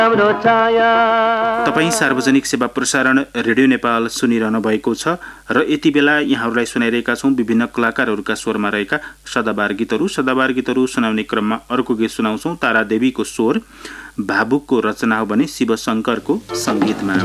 तपाईँ सार्वजनिक सेवा प्रसारण रेडियो नेपाल सुनिरहनु भएको छ र यति बेला यहाँहरूलाई सुनाइरहेका छौँ विभिन्न कलाकारहरूका स्वरमा रहेका सदाबार गीतहरू सुनाउने क्रममा अर्को गीत सुनाउँछौँ। तारादेवीको स्वर, भावुकको रचना हो भने शिवशङ्करको सङ्गीतमा।